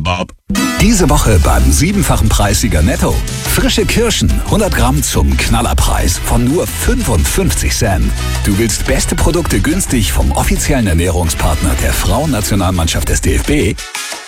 Bob. Diese Woche beim 7-fachen Preissieger Netto. Frische Kirschen, 100 Gramm zum Knallerpreis von nur 55 Cent. Du willst beste Produkte günstig vom offiziellen Ernährungspartner der Frauennationalmannschaft des DFB?